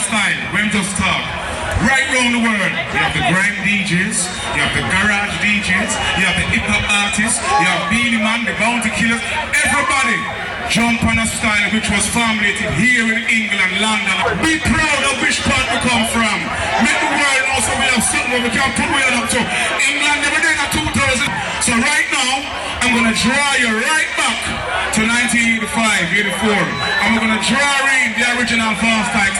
style, when just talk. Right round the world, you have the grime DJs, you have the garage DJs, you have the hip hop artists, you have Beenie Man, the Bounty Killers. Everybody jump on a style which was formulated here in England, London. Be proud of which part we come from. Make the world know so we have something where we can put weight up to. England never did in 2000. So right now, I'm going to draw you right back to 1985, 84. And we're going to draw in the original Fast Type.